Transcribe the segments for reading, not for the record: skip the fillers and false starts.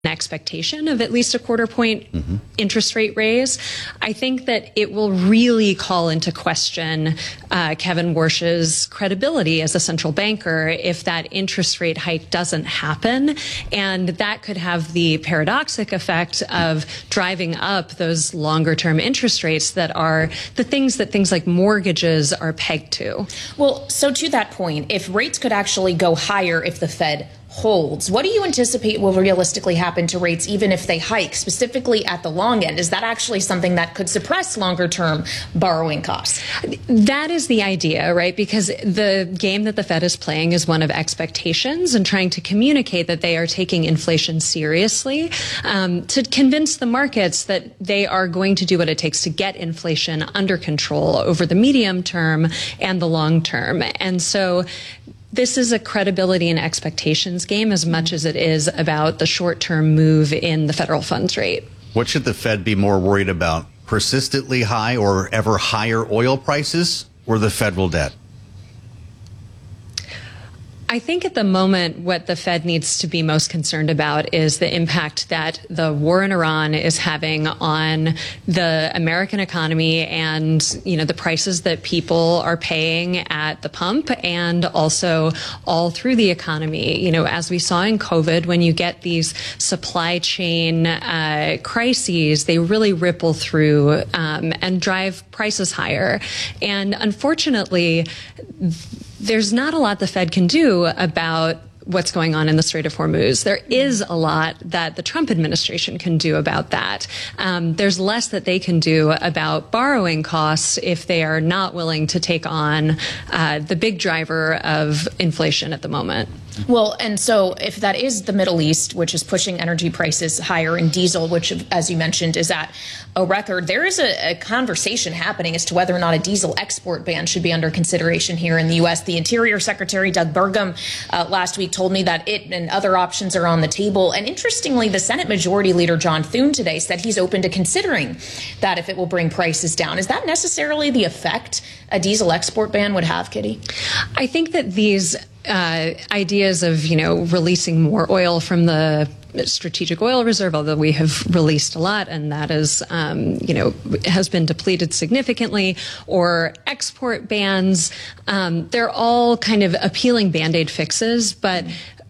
expectation of at least a quarter point interest rate raise. I think that it will really call into question Kevin Warsh's credibility as a central banker if that interest rate hike doesn't happen. And that could have the paradoxic effect of driving up those longer term interest rates that are the things that things like mortgages are pegged to. Well, so to that point, if rates could actually go higher if the Fed holds, what do you anticipate will realistically happen to rates even if they hike, specifically at the long end? Is that actually something that could suppress longer term borrowing costs? That is the idea, right? Because the game that the Fed is playing is one of expectations and trying to communicate that they are taking inflation seriously, to convince the markets that they are going to do what it takes to get inflation under control over the medium term and the long term. And so this is a credibility and expectations game as much as it is about the short-term move in the federal funds rate. What should the Fed be more worried about? Persistently high or ever higher oil prices or the federal debt? I think at the moment what the Fed needs to be most concerned about is the impact that the war in Iran is having on the American economy and, you know, the prices that people are paying at the pump and also all through the economy. You know, as we saw in COVID, when you get these supply chain crises, they really ripple through and drive prices higher. And unfortunately, there's not a lot the Fed can do about what's going on in the Strait of Hormuz. There is a lot that the Trump administration can do about that. There's less that they can do about borrowing costs if they are not willing to take on the big driver of inflation at the moment. Well, and so if that is the Middle East, which is pushing energy prices higher, and diesel, which, as you mentioned, is at a record, there is a conversation happening as to whether or not a diesel export ban should be under consideration here in the U.S. The Interior Secretary, Doug Burgum, last week told me that it and other options are on the table. And interestingly, the Senate Majority Leader, John Thune, today said he's open to considering that if it will bring prices down. Is that necessarily the effect a diesel export ban would have, Kitty? I think that these ideas of, you know, releasing more oil from the strategic oil reserve, although we have released a lot and that is, you know, has been depleted significantly, or export bans, they're all kind of appealing Band-Aid fixes, but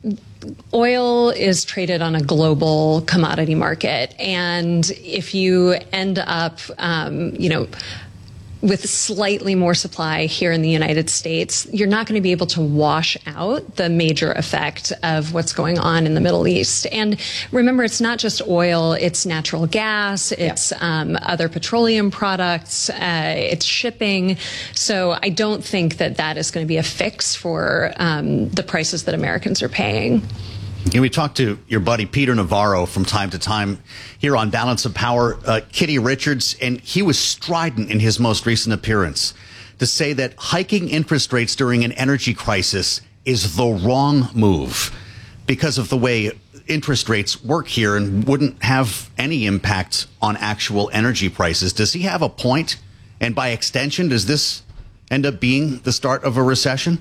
oil is traded on a global commodity market. And if you end up, you know, with slightly more supply here in the United States, you're not going to be able to wash out the major effect of what's going on in the Middle East. And remember, it's not just oil, it's natural gas, it's other petroleum products, it's shipping. So I don't think that that is going to be a fix for the prices that Americans are paying. And we talked to your buddy Peter Navarro from time to time here on Balance of Power, Kitty Richards, and he was strident in his most recent appearance to say that hiking interest rates during an energy crisis is the wrong move because of the way interest rates work here and wouldn't have any impact on actual energy prices. Does he have a point? And by extension, does this end up being the start of a recession?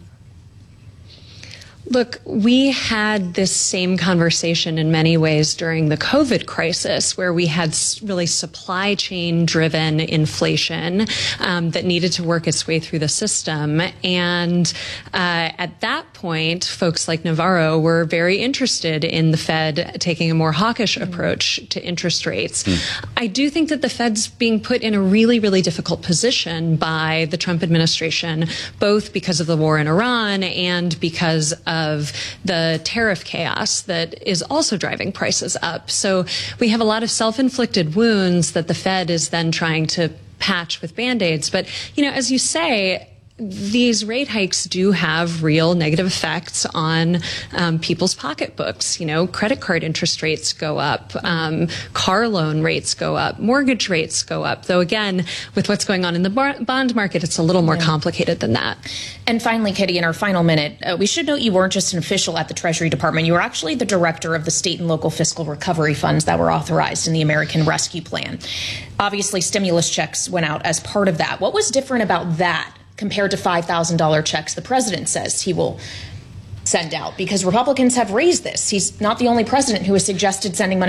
Look, we had this same conversation in many ways during the COVID crisis, where we had really supply chain driven inflation that needed to work its way through the system. And at that point, folks like Navarro were very interested in the Fed taking a more hawkish approach to interest rates. I do think that the Fed's being put in a really, really difficult position by the Trump administration, both because of the war in Iran and because of the tariff chaos that is also driving prices up. So we have a lot of self-inflicted wounds that the Fed is then trying to patch with Band-Aids. But, you know, as you say, these rate hikes do have real negative effects on people's pocketbooks. You know, credit card interest rates go up, car loan rates go up, mortgage rates go up. Though, again, with what's going on in the bond market, it's a little more complicated than that. And finally, Kitty, in our final minute, we should note you weren't just an official at the Treasury Department. You were actually the director of the state and local fiscal recovery funds that were authorized in the American Rescue Plan. Obviously, stimulus checks went out as part of that. What was different about that compared to $5,000 checks the president says he will send out? Because Republicans have raised this. He's not the only president who has suggested sending money